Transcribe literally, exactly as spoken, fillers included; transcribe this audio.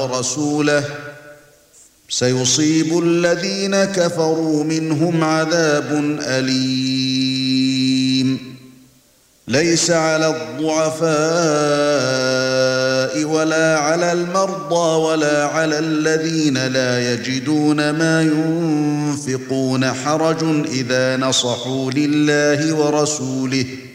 ورسوله سيصيب الذين كفروا منهم عذاب أليم ليس على الضعفاء ولا على المرضى ولا على الذين لا يجدون ما ينفقون حرج إذا نصحوا لله ورسوله